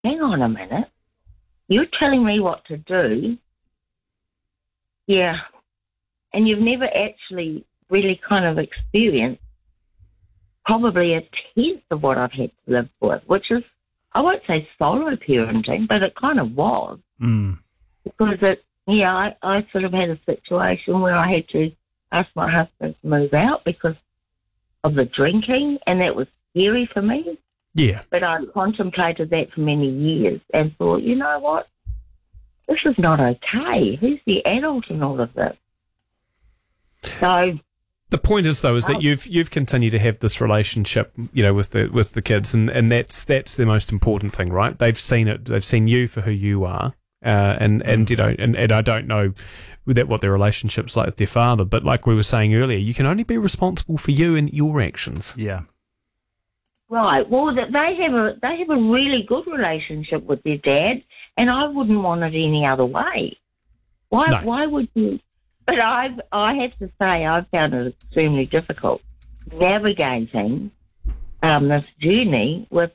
hang on a minute. You're telling me what to do? Yeah. And you've never actually really kind of experienced probably a tenth of what I've had to live with, which is, I won't say solo parenting, but it kind of was. Because I sort of had a situation where I had to ask my husband to move out because of the drinking, and that was scary for me. Yeah. But I contemplated that for many years and thought, you know what? This is not okay. Who's the adult in all of this? So the point is, though, is that you've continued to have this relationship, with the kids, and that's the most important thing, right? They've seen it. They've seen you for who you are, and I don't know what their relationship's like with their father, but like we were saying earlier, you can only be responsible for you and your actions. Yeah. Right. Well, they have a really good relationship with their dad, and I wouldn't want it any other way. Why? No. Why would you? But I have to say, I've found it extremely difficult navigating this journey with,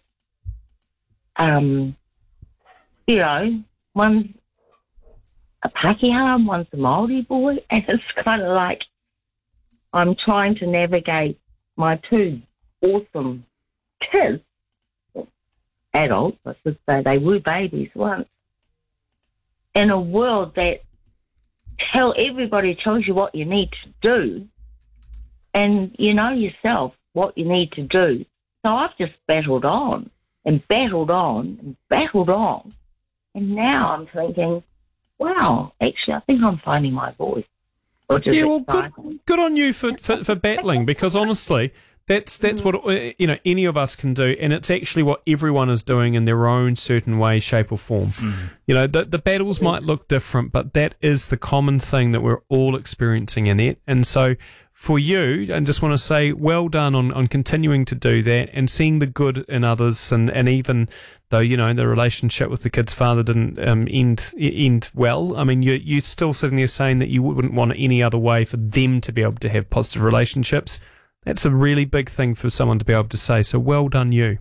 one's a Pakeha, one's a Māori boy, and it's kind of like I'm trying to navigate my two awesome kids, adults, I should say, they were babies once, in a world that everybody tells you what you need to do, and you know yourself what you need to do. So I've just battled on and battled on and battled on, and now I'm thinking, wow, actually, I think I'm finding my voice. Yeah, well, good on you for battling, because honestly, that's what any of us can do, and it's actually what everyone is doing in their own certain way, shape, or form. The battles might look different, but that is the common thing that we're all experiencing in it. And so, for you, I just want to say, well done on continuing to do that and seeing the good in others, and even though the relationship with the kid's father didn't end well. I mean, you're still sitting there saying that you wouldn't want it any other way for them to be able to have positive relationships. That's a really big thing for someone to be able to say. So well done, you.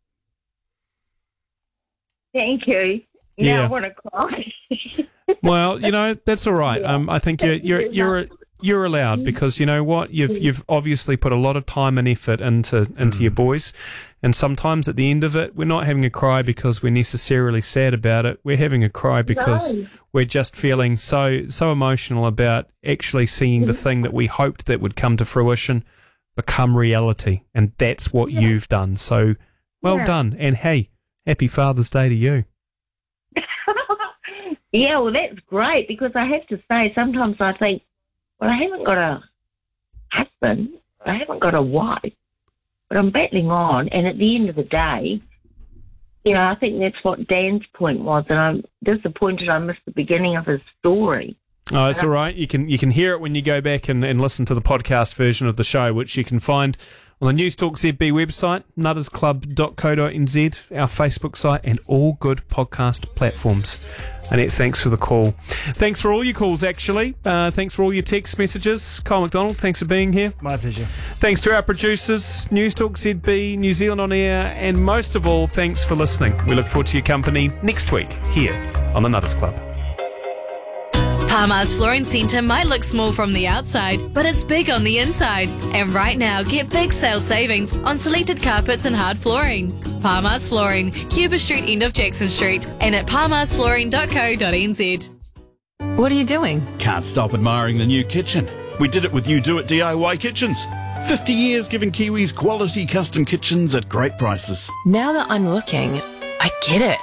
Thank you. Yeah. Now I want to cry. Well, that's all right. Yeah. I think you're allowed, because you know what, you've obviously put a lot of time and effort into your boys, and sometimes at the end of it, we're not having a cry because we're necessarily sad about it. We're having a cry because we're just feeling so emotional about actually seeing the thing that we hoped that would come to fruition become reality, and that's what you've done. So well done, and hey, happy Father's Day to you. Yeah, well, that's great, because I have to say, sometimes I think, well, I haven't got a husband, I haven't got a wife, but I'm battling on, and at the end of the day, I think that's what Dan's point was, and I'm disappointed I missed the beginning of his story. Oh, it's all right. You can hear it when you go back and listen to the podcast version of the show, which you can find on the News Talk ZB website, nuttersclub.co.nz, our Facebook site, and all good podcast platforms. Annette, thanks for the call. Thanks for all your calls, actually. Thanks for all your text messages. Kyle McDonald, thanks for being here. My pleasure. Thanks to our producers, News Talk ZB, New Zealand On Air, and most of all, thanks for listening. We look forward to your company next week here on the Nutters Club. Palmar's Flooring Centre might look small from the outside, but it's big on the inside. And right now, get big sales savings on selected carpets and hard flooring. Palmar's Flooring, Cuba Street, end of Jackson Street, and at palmarsflooring.co.nz. What are you doing? Can't stop admiring the new kitchen. We did it with You Do It DIY Kitchens. 50 years giving Kiwis quality custom kitchens at great prices. Now that I'm looking, I get it.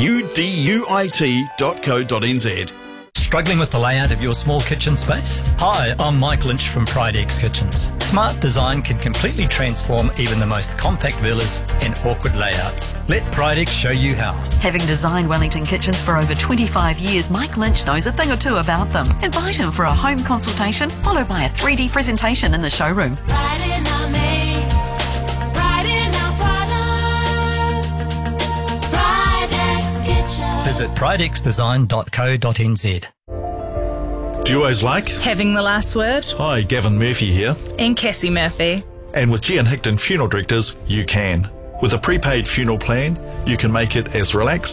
uduit.co.nz. Struggling with the layout of your small kitchen space? Hi, I'm Mike Lynch from Pridex Kitchens. Smart design can completely transform even the most compact villas and awkward layouts. Let Pridex show you how. Having designed Wellington kitchens for over 25 years, Mike Lynch knows a thing or two about them. Invite him for a home consultation, followed by a 3D presentation in the showroom. Right in our made, right in our product. Pridex Kitchen. Visit pridexdesign.co.nz. Duos like Having the Last Word. Hi, Gavin Murphy here. And Cassie Murphy. And with Gian Hickton Funeral Directors, you can. With a prepaid funeral plan, you can make it as relaxed